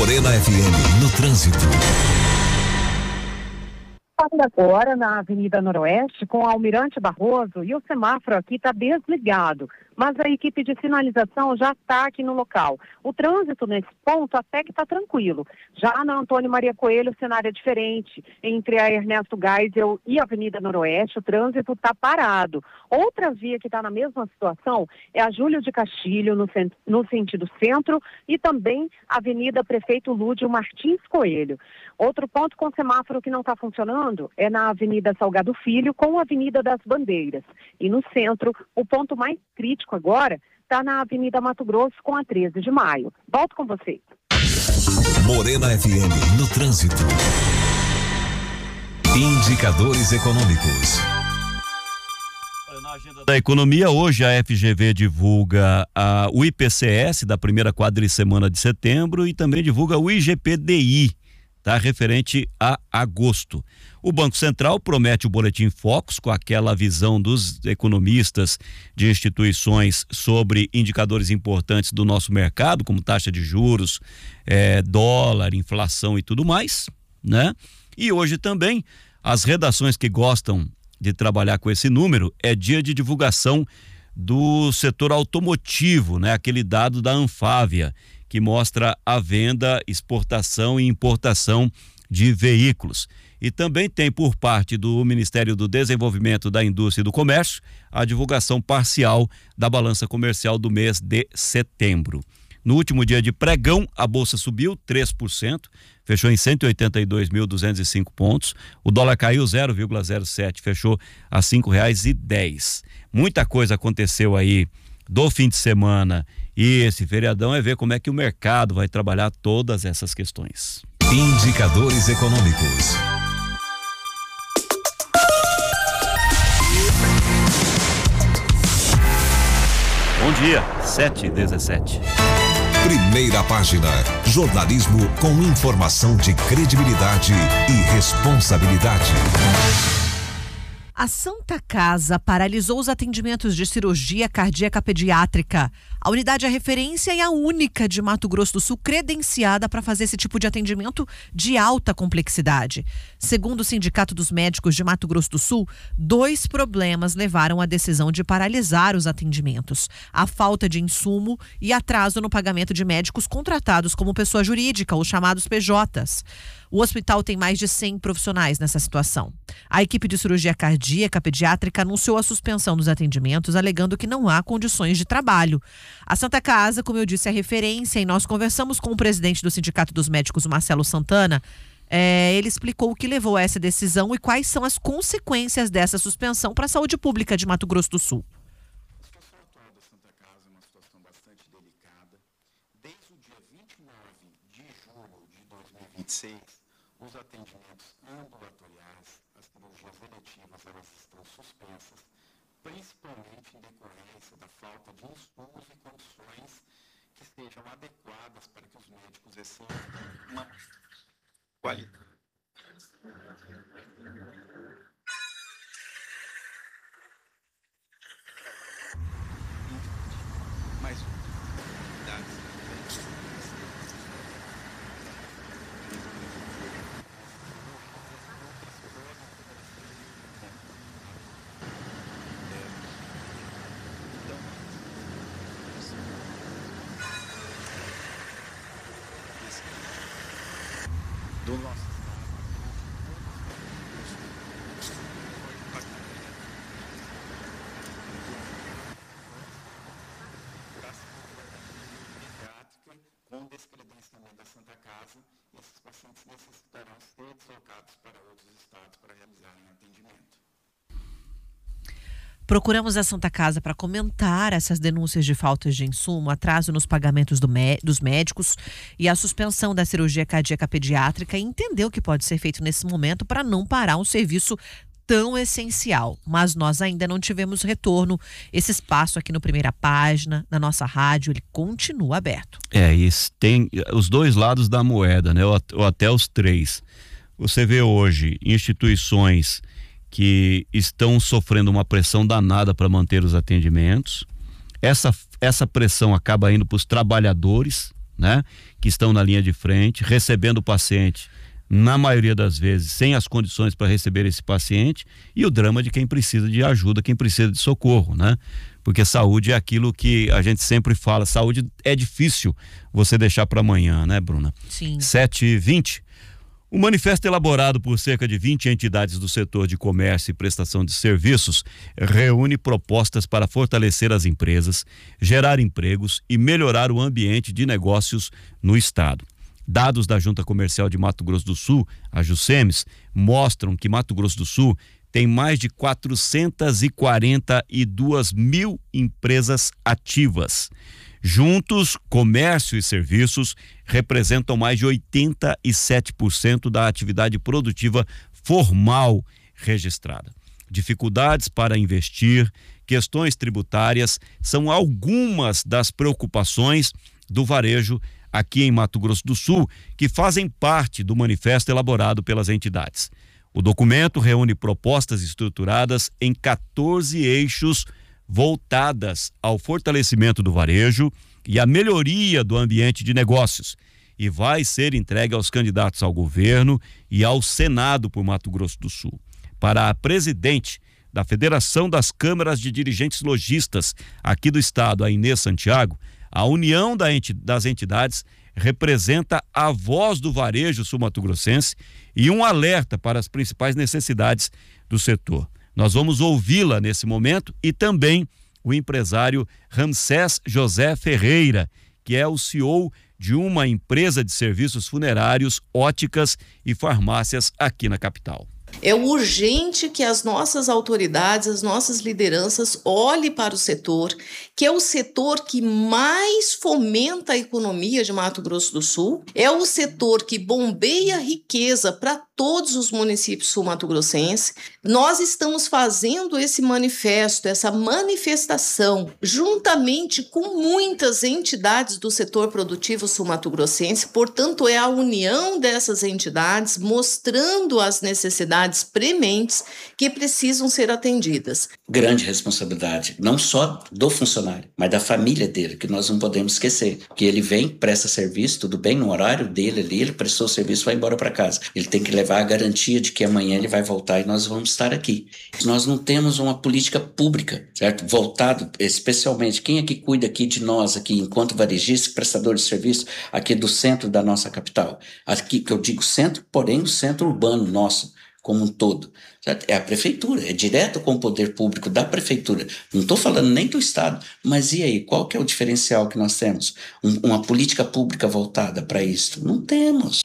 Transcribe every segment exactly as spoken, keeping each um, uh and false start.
Morena F M no trânsito. Agora na Avenida Noroeste com Almirante Barroso e o semáforo aqui está desligado, mas a equipe de sinalização já está aqui no local. O trânsito nesse ponto até que está tranquilo. Já na Antônio Maria Coelho o cenário é diferente. Entre a Ernesto Geisel e a Avenida Noroeste o trânsito está parado. Outra via que está na mesma situação é a Júlio de Castilho no, cent- no sentido centro e também a Avenida Prefeito Lúdio Martins Coelho. Outro ponto com semáforo que não está funcionando é na Avenida Salgado Filho com a Avenida das Bandeiras. E no centro, o ponto mais crítico agora está na Avenida Mato Grosso com a treze de maio. Volto com vocês. Morena F M no trânsito. Indicadores econômicos. Na agenda da economia, hoje a F G V divulga a, o I P C S da primeira quadricemana de setembro e também divulga o I G P D I, tá, referente a agosto. O Banco Central promete o boletim Focus com aquela visão dos economistas de instituições sobre indicadores importantes do nosso mercado, como taxa de juros, é, dólar, inflação e tudo mais, né? E hoje também as redações que gostam de trabalhar com esse número é dia de divulgação do setor automotivo, né? Aquele dado da Anfávia que mostra a venda, exportação e importação de veículos. E também tem por parte do Ministério do Desenvolvimento da Indústria e do Comércio a divulgação parcial da balança comercial do mês de setembro. No último dia de pregão, a bolsa subiu três por cento, fechou em cento e oitenta e dois mil duzentos e cinco pontos. O dólar caiu zero vírgula zero sete, fechou a cinco reais e dez. Muita coisa aconteceu aí do fim de semana e esse feriadão é ver como é que o mercado vai trabalhar todas essas questões. Indicadores econômicos. Bom dia, sete e dezessete. Primeira página. Jornalismo com informação de credibilidade e responsabilidade. A Santa Casa paralisou os atendimentos de cirurgia cardíaca pediátrica. A unidade é referência e a única de Mato Grosso do Sul credenciada para fazer esse tipo de atendimento de alta complexidade. Segundo o Sindicato dos Médicos de Mato Grosso do Sul, dois problemas levaram à decisão de paralisar os atendimentos: a falta de insumo e atraso no pagamento de médicos contratados como pessoa jurídica, os chamados P Js. O hospital tem mais de cem profissionais nessa situação. A equipe de cirurgia cardíaca pediátrica anunciou a suspensão dos atendimentos, alegando que não há condições de trabalho. A Santa Casa, como eu disse, é referência e nós conversamos com o presidente do Sindicato dos Médicos, o Marcelo Santana. É, ele explicou o que levou a essa decisão e quais são as consequências dessa suspensão para a saúde pública de Mato Grosso do Sul. A situação atual da Santa Casa é uma situação bastante delicada. Desde o dia vinte e nove de julho de dois mil e vinte e seis, os atendimentos ambulatoriais, as cirurgias eletivas, elas estão suspensas, principalmente em decorrência da falta de insumos e condições que sejam adequadas para que os médicos exerçam uma qualidade. Mais do nosso com descredenciamento da Santa Casa, esses pacientes necessitarão ser deslocados para outros estados para realizarem atendimento. Procuramos a Santa Casa para comentar essas denúncias de faltas de insumo, atraso nos pagamentos do mé- dos médicos e a suspensão da cirurgia cardíaca pediátrica e entender o que pode ser feito nesse momento para não parar um serviço tão essencial. Mas nós ainda não tivemos retorno. Esse espaço aqui no Primeira Página, na nossa rádio, ele continua aberto. É, isso tem os dois lados da moeda, né? Ou, ou até os três. Você vê hoje instituições que estão sofrendo uma pressão danada para manter os atendimentos. Essa, essa pressão acaba indo para os trabalhadores, né? Que estão na linha de frente, recebendo o paciente, na maioria das vezes, sem as condições para receber esse paciente, e o drama de quem precisa de ajuda, quem precisa de socorro, né? Porque saúde é aquilo que a gente sempre fala, saúde é difícil você deixar para amanhã, né, Bruna? Sim. sete e vinte. O manifesto elaborado por cerca de vinte entidades do setor de comércio e prestação de serviços reúne propostas para fortalecer as empresas, gerar empregos e melhorar o ambiente de negócios no estado. Dados da Junta Comercial de Mato Grosso do Sul, a Juscemes, mostram que Mato Grosso do Sul tem mais de quatrocentas e quarenta e duas mil empresas ativas. Juntos, comércio e serviços representam mais de oitenta e sete por cento da atividade produtiva formal registrada. Dificuldades para investir, questões tributárias são algumas das preocupações do varejo aqui em Mato Grosso do Sul, que fazem parte do manifesto elaborado pelas entidades. O documento reúne propostas estruturadas em quatorze eixos voltadas ao fortalecimento do varejo e à melhoria do ambiente de negócios, e vai ser entregue aos candidatos ao governo e ao Senado por Mato Grosso do Sul. Para a presidente da Federação das Câmaras de Dirigentes Lojistas aqui do estado, a Inês Santiago, a união da enti- das entidades representa a voz do varejo sul-mato-grossense e um alerta para as principais necessidades do setor. Nós vamos ouvi-la nesse momento e também o empresário Ramsés José Ferreira, que é o C E O de uma empresa de serviços funerários, óticas e farmácias aqui na capital. É urgente que as nossas autoridades, as nossas lideranças olhem para o setor, que é o setor que mais fomenta a economia de Mato Grosso do Sul, é o setor que bombeia riqueza para todos os municípios sul-mato-grossenses. Nós estamos fazendo esse manifesto, essa manifestação, juntamente com muitas entidades do setor produtivo sul-mato-grossense, portanto, é a união dessas entidades mostrando as necessidades prementes que precisam ser atendidas. Grande responsabilidade, não só do funcionário, mas da família dele, que nós não podemos esquecer. Que ele vem, presta serviço, tudo bem, no horário dele ali, ele prestou o serviço, vai embora para casa. Ele tem que levar a garantia de que amanhã ele vai voltar e nós vamos estar aqui. Nós não temos uma política pública, certo? Voltado, especialmente, quem é que cuida aqui de nós, aqui, enquanto varejista, prestador de serviço, aqui do centro da nossa capital. Aqui, que eu digo centro, porém o centro urbano nosso, como um todo, certo? É a prefeitura, é direto com o poder público da prefeitura. Não estou falando nem do Estado, mas e aí, qual que é o diferencial que nós temos? Um, uma política pública voltada para isso? Não temos.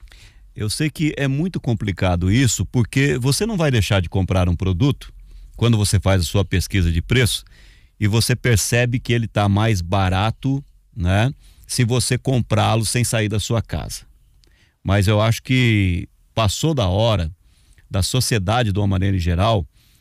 Eu sei que é muito complicado isso, porque você não vai deixar de comprar um produto quando você faz a sua pesquisa de preço e você percebe que ele está mais barato, né? Se você comprá-lo sem sair da sua casa. Mas eu acho que passou da hora da sociedade de uma maneira geral,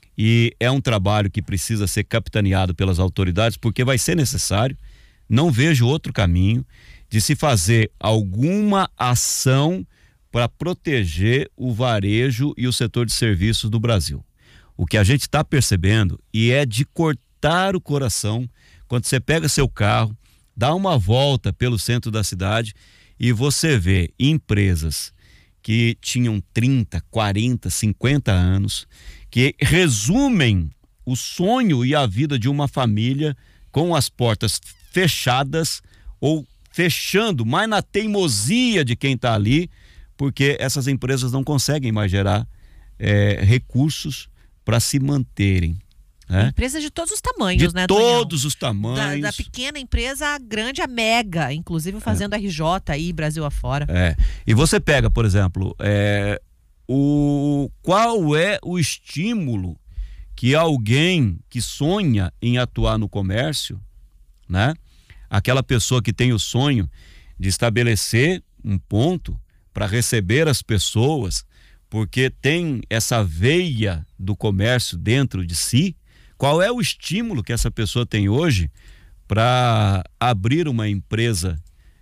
e é um trabalho que precisa ser capitaneado pelas autoridades, porque vai ser necessário. Não vejo outro caminho de se fazer alguma ação para proteger o varejo e o setor de serviços do Brasil. O que a gente está percebendo, e é de cortar o coração, quando você pega seu carro, dá uma volta pelo centro da cidade e você vê empresas que tinham trinta, quarenta, cinquenta anos, que resumem o sonho e a vida de uma família com as portas fechadas ou fechando, mas na teimosia de quem está ali, porque essas empresas não conseguem mais gerar é, recursos para se manterem. É? Empresas de todos os tamanhos, de né, todos Tonhão? os tamanhos. Da, da pequena empresa à grande, à mega, inclusive fazendo é. R J aí, Brasil afora. É. E você pega, por exemplo, é, o, qual é o estímulo que alguém que sonha em atuar no comércio, né? Aquela pessoa que tem o sonho de estabelecer um ponto para receber as pessoas, porque tem essa veia do comércio dentro de si. Qual é o estímulo que essa pessoa tem hoje para abrir uma empresa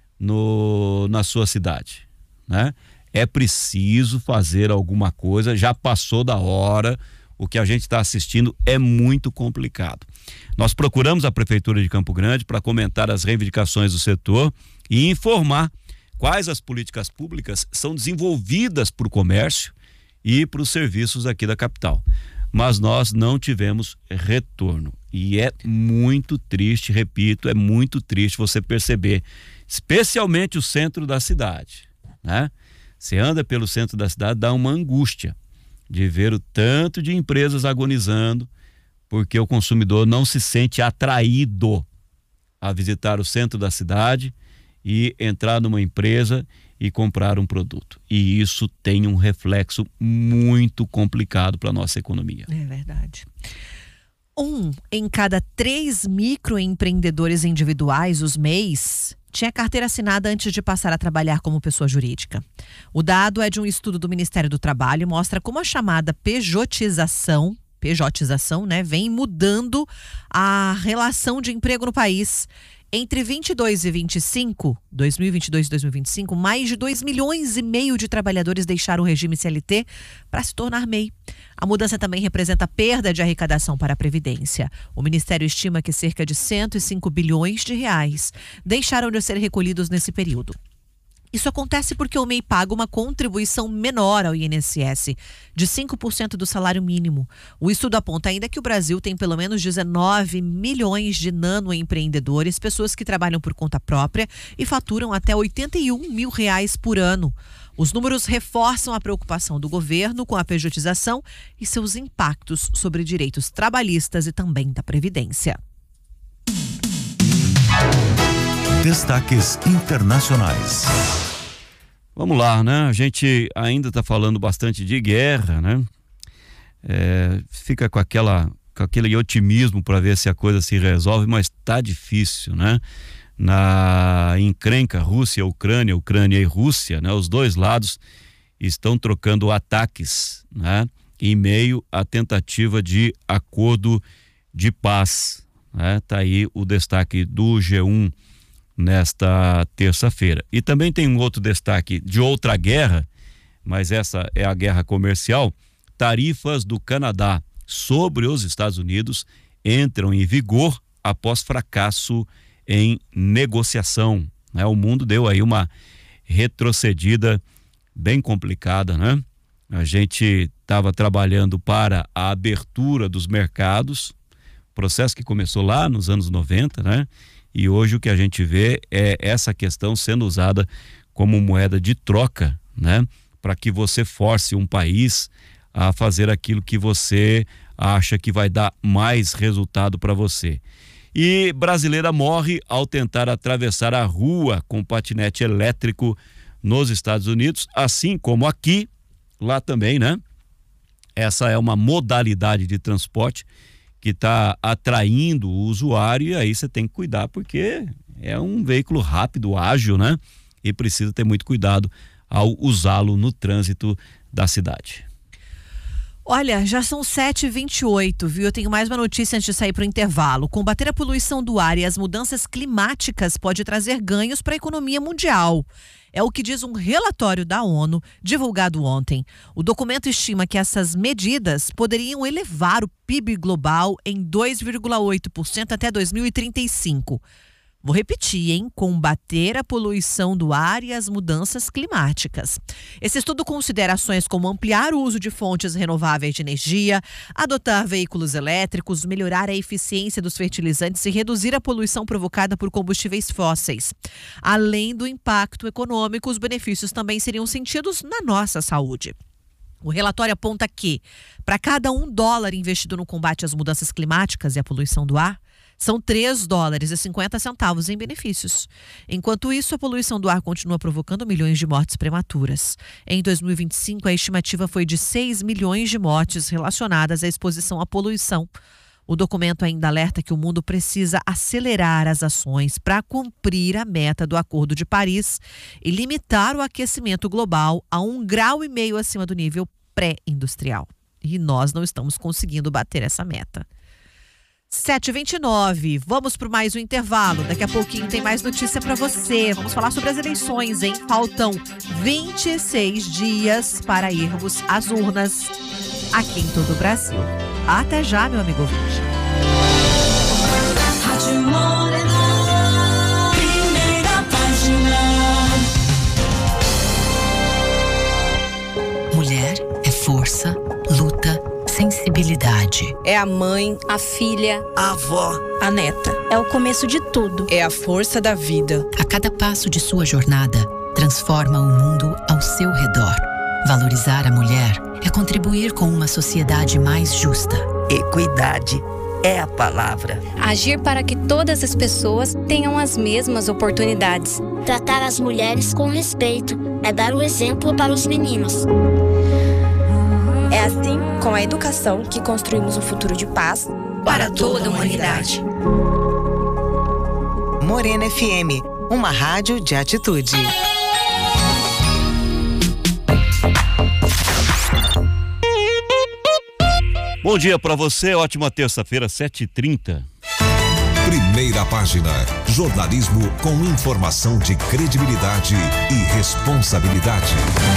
no, na sua cidade, né? É preciso fazer alguma coisa, já passou da hora, o que a gente está assistindo é muito complicado. Nós procuramos a Prefeitura de Campo Grande para comentar as reivindicações do setor e informar quais as políticas públicas são desenvolvidas para o comércio e para os serviços aqui da capital. Mas nós não tivemos retorno. E é muito triste, repito, é muito triste você perceber, especialmente o centro da cidade, né? Você anda pelo centro da cidade, dá uma angústia de ver o tanto de empresas agonizando, porque o consumidor não se sente atraído a visitar o centro da cidade e entrar numa empresa e comprar um produto. E isso tem um reflexo muito complicado para a nossa economia. É verdade. Um em cada três microempreendedores individuais, os M E Is, tinha carteira assinada antes de passar a trabalhar como pessoa jurídica. O dado é de um estudo do Ministério do Trabalho e mostra como a chamada pejotização, pejotização, né, vem mudando a relação de emprego no país. Entre vinte e dois e vinte e cinco, dois mil e vinte e dois e dois mil e vinte e cinco, mais de dois milhões e meio de trabalhadores deixaram o regime C L T para se tornar M E I. A mudança também representa perda de arrecadação para a Previdência. O Ministério estima que cerca de cento e cinco bilhões de reais deixaram de ser recolhidos nesse período. Isso acontece porque o M E I paga uma contribuição menor ao I N S S, de cinco por cento do salário mínimo. O estudo aponta ainda que o Brasil tem pelo menos dezenove milhões de nanoempreendedores, pessoas que trabalham por conta própria e faturam até oitenta e um mil reais por ano. Os números reforçam a preocupação do governo com a pejotização e seus impactos sobre direitos trabalhistas e também da Previdência. Destaques internacionais. Vamos lá, né? A gente ainda está falando bastante de guerra, né? É, fica com aquela, com aquele otimismo para ver se a coisa se resolve, mas tá difícil, né? Na encrenca Rússia, Ucrânia, Ucrânia e Rússia, né? Os dois lados estão trocando ataques, né? Em meio à tentativa de acordo de paz, né? Tá aí o destaque do G um nesta terça-feira. E também tem um outro destaque de outra guerra, mas essa é a guerra comercial. Tarifas do Canadá sobre os Estados Unidos entram em vigor após fracasso em negociação, né? O mundo deu aí uma retrocedida bem complicada, né? A gente estava trabalhando para a abertura dos mercados, processo que começou lá nos anos noventa, né? E hoje o que a gente vê é essa questão sendo usada como moeda de troca, né? Para que você force um país a fazer aquilo que você acha que vai dar mais resultado para você. E brasileira morre ao tentar atravessar a rua com patinete elétrico nos Estados Unidos, assim como aqui, lá também, né? Essa é uma modalidade de transporte que está atraindo o usuário, e aí você tem que cuidar, porque é um veículo rápido, ágil, né? E precisa ter muito cuidado ao usá-lo no trânsito da cidade. Olha, já são sete e vinte e oito, viu? Eu tenho mais uma notícia antes de sair para o intervalo. Combater a poluição do ar e as mudanças climáticas pode trazer ganhos para a economia mundial. É o que diz um relatório da ONU divulgado ontem. O documento estima que essas medidas poderiam elevar o P I B global em dois vírgula oito por cento até dois mil e trinta e cinco. Vou repetir, hein? Combater a poluição do ar e as mudanças climáticas. Esse estudo considera ações como ampliar o uso de fontes renováveis de energia, adotar veículos elétricos, melhorar a eficiência dos fertilizantes e reduzir a poluição provocada por combustíveis fósseis. Além do impacto econômico, os benefícios também seriam sentidos na nossa saúde. O relatório aponta que, para cada um dólar investido no combate às mudanças climáticas e à poluição do ar, são três dólares e cinquenta centavos em benefícios. Enquanto isso, a poluição do ar continua provocando milhões de mortes prematuras. Em dois mil e vinte e cinco, a estimativa foi de seis milhões de mortes relacionadas à exposição à poluição. O documento ainda alerta que o mundo precisa acelerar as ações para cumprir a meta do Acordo de Paris e limitar o aquecimento global a um grau e meio acima do nível pré-industrial. E nós não estamos conseguindo bater essa meta. sete e vinte e nove, vamos para mais um intervalo. Daqui a pouquinho tem mais notícia para você. Vamos falar sobre as eleições, hein? Faltam vinte e seis dias para irmos às urnas. aqui em todo o Brasil. Até já, meu amigo ouvinte. Rádio Morena, primeira página. Mulher é força, luta, sensibilidade. É a mãe, a filha, a avó, a neta. É o começo de tudo. É a força da vida. A cada passo de sua jornada, transforma o mundo ao seu redor. Valorizar a mulher é contribuir com uma sociedade mais justa. Equidade é a palavra. Agir para que todas as pessoas tenham as mesmas oportunidades. Tratar as mulheres com respeito é dar o exemplo para os meninos. É assim, com a educação, que construímos um futuro de paz para toda a humanidade. Morena F M, uma rádio de atitude. Bom dia para você, ótima terça-feira, sete e trinta. Primeira página, jornalismo com informação de credibilidade e responsabilidade.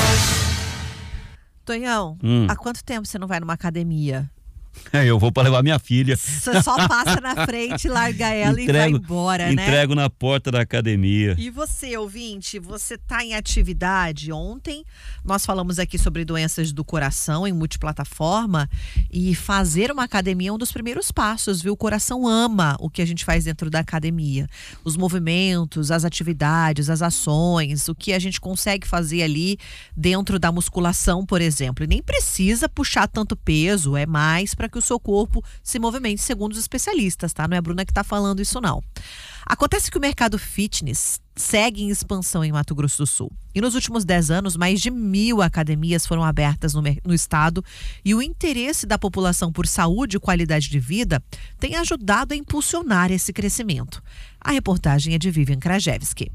Tonhão, hum. há quanto tempo você não vai numa academia? É, eu vou para levar minha filha. Você só passa na frente, larga ela entrego, e vai embora, entrego né? Entrego na porta da academia. E você, ouvinte, você tá em atividade? Ontem nós falamos aqui sobre doenças do coração em multiplataforma e fazer uma academia é um dos primeiros passos, viu? O coração ama o que a gente faz dentro da academia. Os movimentos, as atividades, as ações, o que a gente consegue fazer ali dentro da musculação, por exemplo. E nem precisa puxar tanto peso, é mais para que o seu corpo se movimente, segundo os especialistas, tá? Não é a Bruna que tá falando isso, não. Acontece que o mercado fitness segue em expansão em Mato Grosso do Sul. E nos últimos dez anos, mais de mil academias foram abertas no, no estado e o interesse da população por saúde e qualidade de vida tem ajudado a impulsionar esse crescimento. A reportagem é de Vivian Krajewski.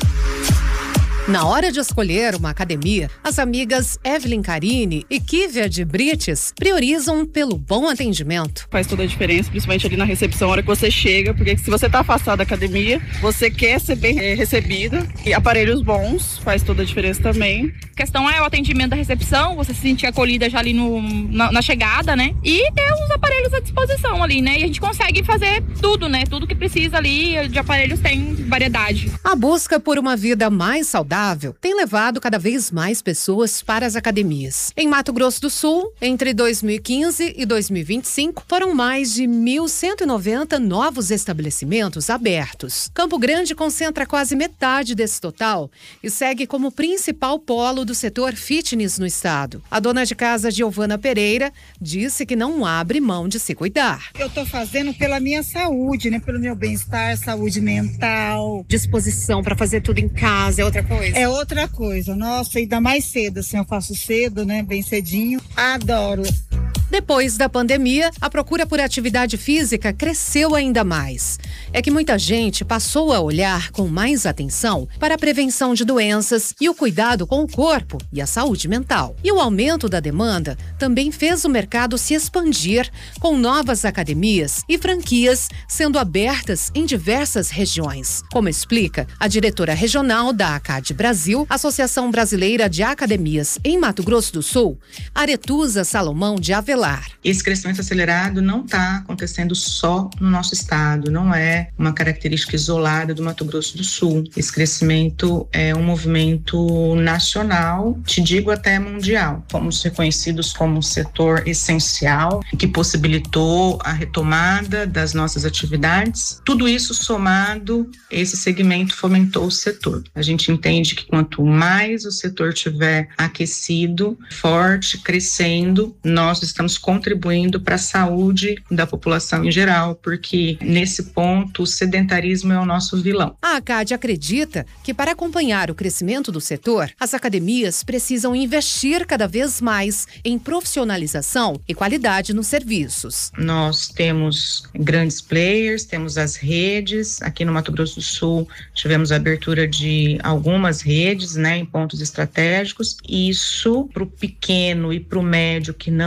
Na hora de escolher uma academia, as amigas Evelyn Carini e Kívia de Brites priorizam pelo bom atendimento. Faz toda a diferença, principalmente ali na recepção, a hora que você chega, porque se você está afastado da academia, você quer ser bem é, recebida. E aparelhos bons faz toda a diferença também. A questão é o atendimento da recepção, você se sentir acolhida já ali no, na, na chegada, né? E ter os aparelhos à disposição ali, né? E a gente consegue fazer tudo, né? Tudo que precisa ali de aparelhos tem variedade. A busca por uma vida mais saudável tem levado cada vez mais pessoas para as academias. Em Mato Grosso do Sul, entre dois mil e quinze e dois mil e vinte e cinco, foram mais de mil cento e noventa novos estabelecimentos abertos. Campo Grande concentra quase metade desse total e segue como principal polo do setor fitness no estado. A dona de casa, Giovana Pereira, disse que não abre mão de se cuidar. Eu tô fazendo pela minha saúde, né? Pelo meu bem-estar, saúde mental. Disposição para fazer tudo em casa é outra coisa? É outra coisa. Nossa, ainda mais cedo, assim, eu faço cedo, né? Bem cedinho. Adoro. Depois da pandemia, a procura por atividade física cresceu ainda mais. É que muita gente passou a olhar com mais atenção para a prevenção de doenças e o cuidado com o corpo e a saúde mental. E o aumento da demanda também fez o mercado se expandir, com novas academias e franquias sendo abertas em diversas regiões. Como explica a diretora regional da A C A D Brasil, Associação Brasileira de Academias em Mato Grosso do Sul, Aretusa Salomão de Avelar. Esse crescimento acelerado não está acontecendo só no nosso estado, não é uma característica isolada do Mato Grosso do Sul. Esse crescimento é um movimento nacional, te digo até mundial. Fomos reconhecidos como um setor essencial que possibilitou a retomada das nossas atividades. Tudo isso somado, esse segmento fomentou o setor. A gente entende que quanto mais o setor tiver aquecido, forte, crescendo, nós estamos contribuindo para a saúde da população em geral, porque nesse ponto o sedentarismo é o nosso vilão. A A C A D acredita que para acompanhar o crescimento do setor, as academias precisam investir cada vez mais em profissionalização e qualidade nos serviços. Nós temos grandes players, temos as redes, aqui no Mato Grosso do Sul tivemos a abertura de algumas redes, né, em pontos estratégicos. Isso para o pequeno e para o médio que não está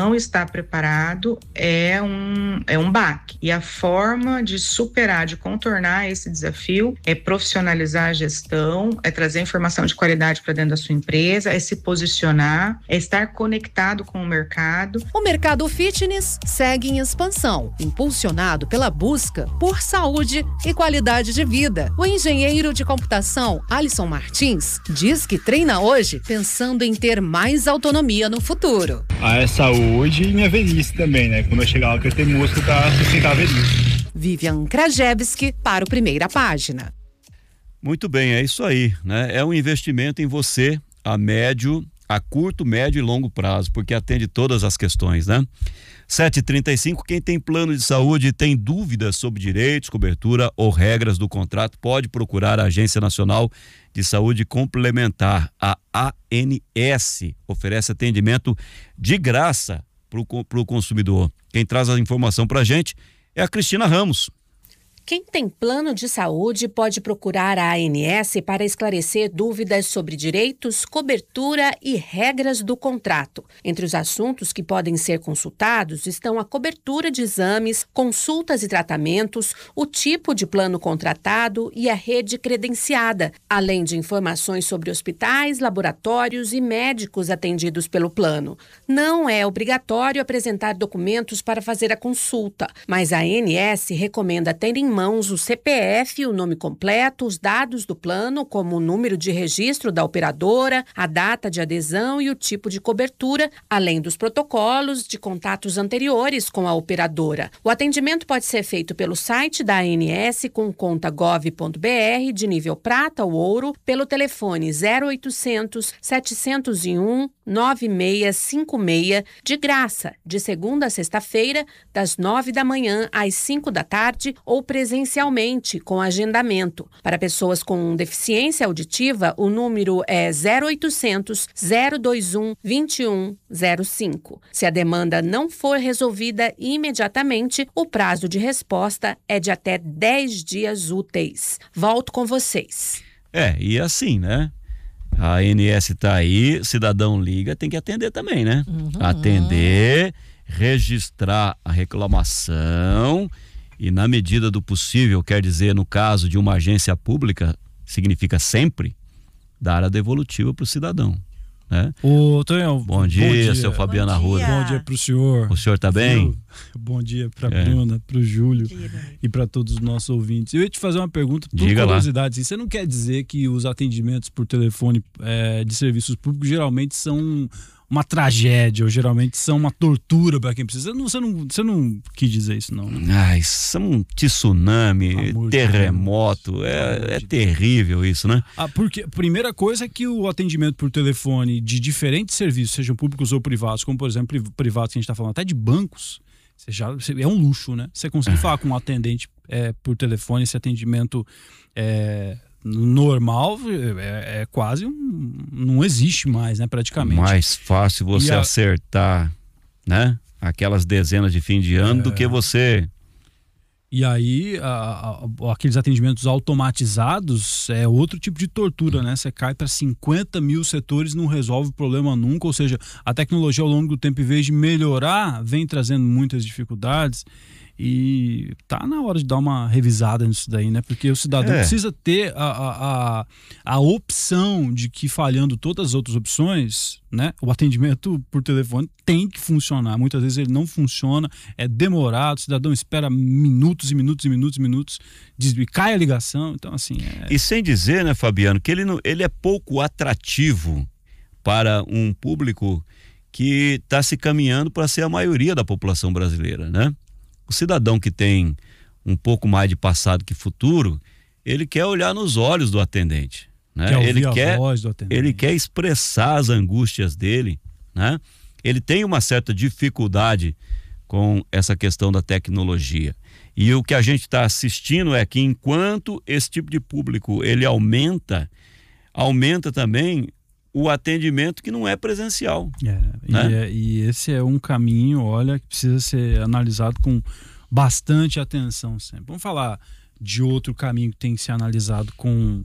preparado é um, é um baque. E a forma de superar, de contornar esse desafio é profissionalizar a gestão, é trazer informação de qualidade para dentro da sua empresa, é se posicionar, é estar conectado com o mercado. O mercado fitness segue em expansão, impulsionado pela busca por saúde e qualidade de vida. O engenheiro de computação Alisson Martins diz que treina hoje pensando em ter mais autonomia no futuro. Ah, é saúde e minha velhice também, né? Quando eu chegar lá, eu quero ter músculo para sustentar a velhice. Vivian Krajewski para o Primeira Página. Muito bem, é isso aí, né? É um investimento em você a médio, a curto, médio e longo prazo, porque atende todas as questões, né? sete e trinta e cinco, quem tem plano de saúde e tem dúvidas sobre direitos, cobertura ou regras do contrato, pode procurar a Agência Nacional de Saúde Complementar, a A N S. Oferece atendimento de graça para o consumidor. Quem traz a informação para a gente é a Cristina Ramos. Quem tem plano de saúde pode procurar a A N S para esclarecer dúvidas sobre direitos, cobertura e regras do contrato. Entre os assuntos que podem ser consultados estão a cobertura de exames, consultas e tratamentos, o tipo de plano contratado e a rede credenciada, além de informações sobre hospitais, laboratórios e médicos atendidos pelo plano. Não é obrigatório apresentar documentos para fazer a consulta, mas a A N S recomenda ter em mãos o C P F, o nome completo, os dados do plano, como o número de registro da operadora, a data de adesão e o tipo de cobertura, além dos protocolos de contatos anteriores com a operadora. O atendimento pode ser feito pelo site da A N S com conta gov ponto br de nível prata ou ouro, pelo telefone zero oitocentos, setecentos e um, nove seis cinco seis, de graça, de segunda a sexta-feira, das nove da manhã às cinco da tarde ou presencialmente, com agendamento. Para pessoas com deficiência auditiva, o número é zero oitocentos, zero vinte e um, vinte e um zero cinco. Se a demanda não for resolvida imediatamente, o prazo de resposta é de até dez dias úteis. Volto com vocês. É, e assim, né? A A N S tá aí, cidadão liga, tem que atender também, né? Uhum. Atender, registrar a reclamação e, na medida do possível, quer dizer, no caso de uma agência pública, significa sempre dar a devolutiva para o cidadão, né? Ô, Tonhão, bom dia, bom dia, seu Fabiano Arruda. Bom dia para o senhor. O senhor tá bem? Bom dia para a Bruna, para o Júlio e para todos os nossos ouvintes. Eu ia te fazer uma pergunta por Diga curiosidade. Lá. Você não quer dizer que os atendimentos por telefone é, de serviços públicos geralmente são uma tragédia, ou geralmente são uma tortura para quem precisa? Você não, você, não, você não quis dizer isso, não? Né? Ai, são um tsunami, terremoto, é, é terrível isso, né? Ah, porque a primeira coisa é que o atendimento por telefone de diferentes serviços, sejam públicos ou privados, como por exemplo privados que a gente está falando, até de bancos, você já, é um luxo, né? Você conseguir falar com um atendente é, por telefone, esse atendimento é, normal é, é quase um, não existe mais, né? Praticamente. Mais fácil você a... acertar, né? Aquelas dezenas de fim de ano é... do que você... E aí, a, a, aqueles atendimentos automatizados é outro tipo de tortura, né? Você cai para cinquenta mil setores e não resolve o problema nunca. Ou seja, a tecnologia ao longo do tempo, em vez de melhorar, vem trazendo muitas dificuldades. E tá na hora de dar uma revisada nisso daí, né? Porque o cidadão é. precisa ter a, a, a, a opção de que, falhando todas as outras opções, né? O atendimento por telefone tem que funcionar. Muitas vezes ele não funciona, é demorado, o cidadão espera minutos e minutos e minutos e minutos, e cai a ligação. Então, assim... É... E sem dizer, né, Fabiano, que ele, não, ele é pouco atrativo para um público que está se caminhando para ser a maioria da população brasileira, né? O cidadão que tem um pouco mais de passado que futuro, ele quer olhar nos olhos do atendente, né? Quer ele ouvir quer, a voz do atendente. Ele quer expressar as angústias dele, né? Ele tem uma certa dificuldade com essa questão da tecnologia. E o que a gente está assistindo é que enquanto esse tipo de público ele aumenta, aumenta também o atendimento que não é presencial. É, né? e, é, e esse é um caminho, olha, que precisa ser analisado com bastante atenção sempre. Vamos falar de outro caminho que tem que ser analisado com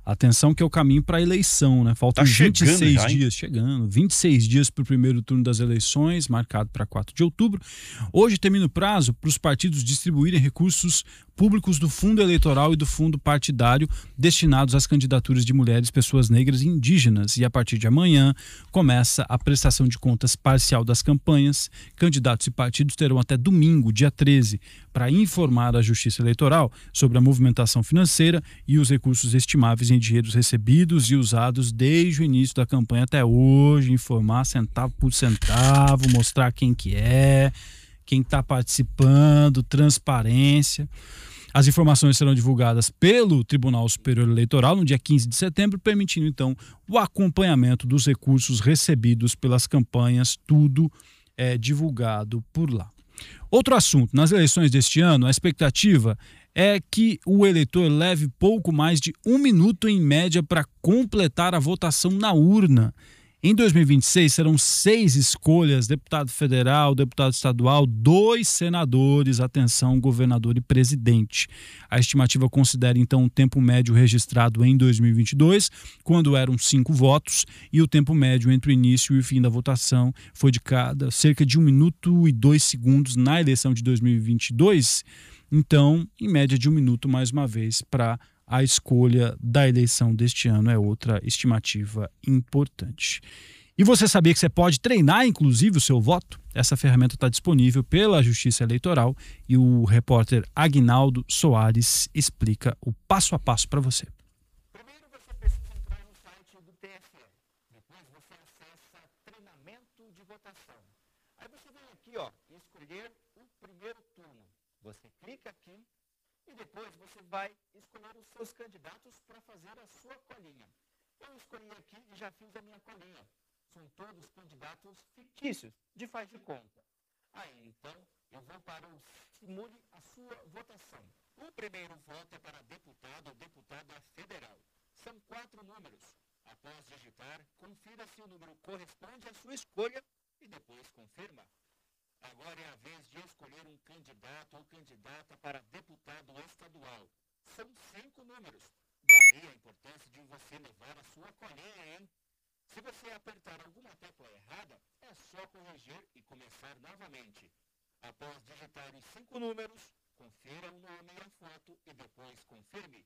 Atenção que é o caminho para a eleição, né? Faltam Tá vinte e seis chegando já, dias, chegando, vinte e seis dias para o primeiro turno das eleições, marcado para quatro de outubro. Hoje termina o prazo para os partidos distribuírem recursos públicos do fundo eleitoral e do fundo partidário destinados às candidaturas de mulheres, pessoas negras e indígenas. E a partir de amanhã começa a prestação de contas parcial das campanhas. Candidatos e partidos terão até domingo, dia treze, para informar a Justiça Eleitoral sobre a movimentação financeira e os recursos estimáveis em dinheiros recebidos e usados desde o início da campanha até hoje, informar centavo por centavo, mostrar quem que é, quem está participando, transparência. As informações serão divulgadas pelo Tribunal Superior Eleitoral no dia quinze de setembro, permitindo então o acompanhamento dos recursos recebidos pelas campanhas, tudo é divulgado por lá. Outro assunto, nas eleições deste ano, a expectativa é que o eleitor leve pouco mais de um minuto em média para completar a votação na urna. Em dois mil e vinte e seis serão seis escolhas, deputado federal, deputado estadual, dois senadores, atenção, governador e presidente. A estimativa considera então o tempo médio registrado em dois mil e vinte e dois, quando eram cinco votos, e o tempo médio entre o início e o fim da votação foi de cada cerca de um minuto e dois segundos na eleição de dois mil e vinte e dois. Então, em média de um minuto mais uma vez para a escolha da eleição deste ano, é outra estimativa importante. E você sabia que você pode treinar, inclusive, o seu voto? Essa ferramenta está disponível pela Justiça Eleitoral e o repórter Aguinaldo Soares explica o passo a passo para você. Primeiro você precisa entrar no site do T S E. Depois você acessa treinamento de votação. Aí você vem aqui, ó, e escolher o primeiro turno. Você clica aqui e depois você vai escolher os seus candidatos para fazer a sua colinha. Eu escolhi aqui e já fiz a minha colinha. São todos candidatos fictícios, de faz de conta. Aí, então, eu vou para o simule a sua votação. O primeiro voto é para deputado ou deputada federal. São quatro números. Após digitar, confira se o número corresponde à sua escolha e depois confirma. Agora é a vez de escolher um candidato ou candidata para deputado estadual. São cinco números. Daí a importância de você levar a sua colinha, hein? Se você apertar alguma tecla errada, é só corrigir e começar novamente. Após digitar os cinco números, confira o nome e a foto e depois confirme.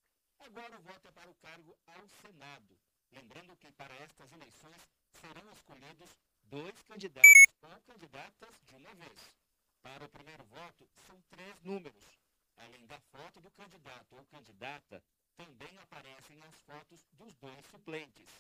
Agora o voto é para o cargo ao Senado. Lembrando que para estas eleições serão escolhidos dois candidatos ou candidatas de uma vez. Para o primeiro voto, são três números. Além da foto do candidato ou candidata, também aparecem as fotos dos dois suplentes.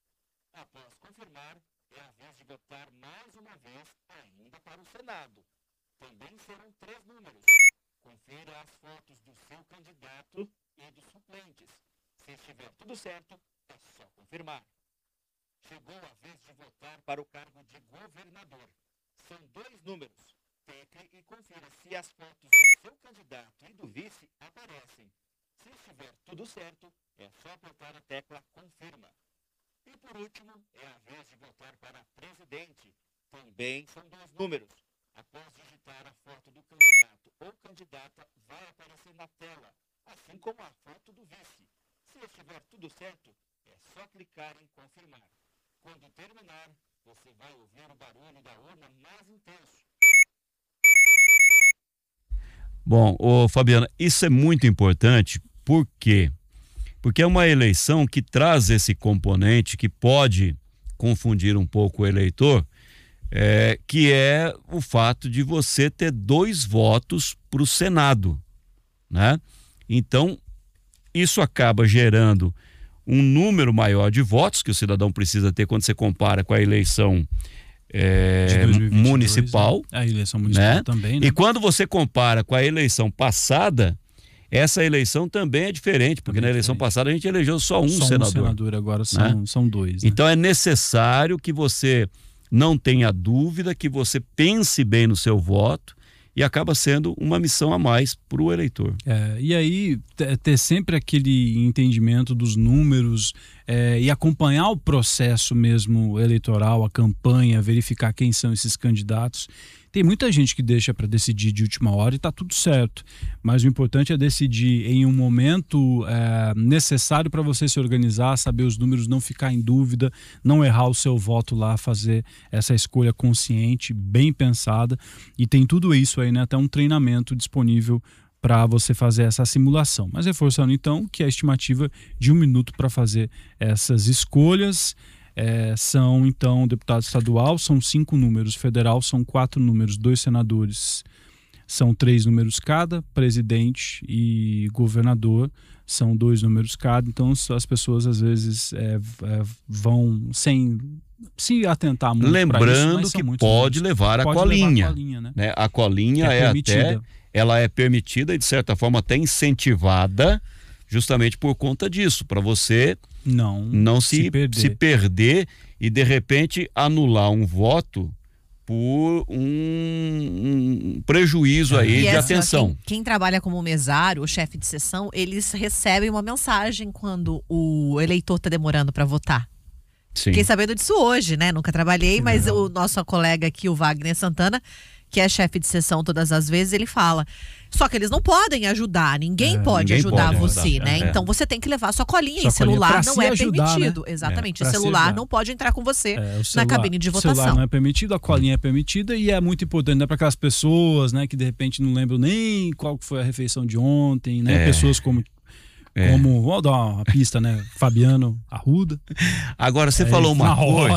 Após confirmar, é a vez de votar mais uma vez ainda para o Senado. Também serão três números. Confira as fotos do seu candidato e dos suplentes. Se estiver tudo certo, é só confirmar. Chegou a vez de votar para o cargo de governador. São dois números. Clique e confira se as fotos do seu candidato e do vice aparecem. Se estiver tudo certo, é só apertar a tecla confirma. E por último, é a vez de votar para presidente. Também são dois números. Após digitar a foto do candidato ou candidata, vai aparecer na tela, assim como a foto do vice. Se estiver tudo certo, é só clicar em confirmar. Quando terminar, você vai ouvir o barulho da urna mais intenso. Bom, ô Fabiana, isso é muito importante, por quê? Porque é uma eleição que traz esse componente que pode confundir um pouco o eleitor, é, que é o fato de você ter dois votos para o Senado, né? Então, isso acaba gerando um número maior de votos que o cidadão precisa ter quando você compara com a eleição é, de dois mil e vinte e dois, municipal. Né? A eleição municipal, né? também, né? E quando você compara com a eleição passada, essa eleição também é diferente, porque também na eleição diferente. passada a gente elegeu só um só senador. Um senador, agora são, né? são dois. Né? Então é necessário que você não tenha dúvida, que você pense bem no seu voto, e acaba sendo uma missão a mais para o eleitor. É, e aí, ter sempre aquele entendimento dos números é, e acompanhar o processo mesmo eleitoral, a campanha, verificar quem são esses candidatos. Tem muita gente que deixa para decidir de última hora e está tudo certo. Mas o importante é decidir em um momento é, necessário para você se organizar, saber os números, não ficar em dúvida, não errar o seu voto lá, fazer essa escolha consciente, bem pensada. E tem tudo isso aí, né? Até um treinamento disponível para você fazer essa simulação. Mas reforçando então que a estimativa de um minuto para fazer essas escolhas. É, são então deputado estadual, são cinco números, federal são quatro números, dois senadores, são três números cada, presidente e governador são dois números cada, então as pessoas às vezes é, é, vão sem se atentar muito. Lembrando isso, que pode números. levar a pode colinha, levar a colinha, né? né? A colinha é, é até, ela é permitida e de certa forma até incentivada justamente por conta disso, para você não, não se, se, perder. se perder e de repente anular um voto por um, um prejuízo aí e de é assim, atenção. Quem, quem trabalha como mesário, o chefe de sessão, eles recebem uma mensagem quando o eleitor está demorando para votar. Sim. Fiquei sabendo disso hoje, né? Nunca trabalhei, mas não. O nosso colega aqui, o Wagner Santana, que é chefe de sessão todas as vezes, ele fala. Só que eles não podem ajudar, ninguém é, pode ninguém ajudar pode você, ajudar, né? É. Então você tem que levar sua colinha. Sua e celular não é ajudar, permitido. Né? Exatamente. É, o celular não pode entrar com você é, celular, na cabine de votação. O celular não é permitido, a colinha é permitida e é muito importante, né, para aquelas pessoas, né, que de repente não lembram nem qual foi a refeição de ontem, né? É. Pessoas como É. Como, vou dar uma pista, né? Fabiano Arruda. Agora, você é, falou uma coisa.